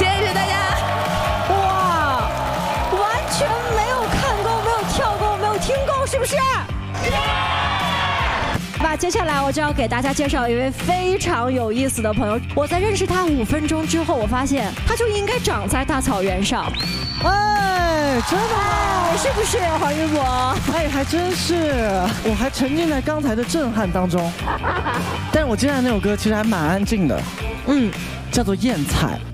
谢谢大家。 哇，完全没有看够，没有跳够，没有听够，是不是？吧，接下来我就要给大家介绍一位非常有意思的朋友。我在认识他5分钟之后，我发现他就应该长在大草原上。 哎，真的哎，是不是黄云博？ 哎，还真是，我还沉浸在刚才的震撼当中。但是我接下来那首歌其实还蛮安静的，叫做《艳彩》。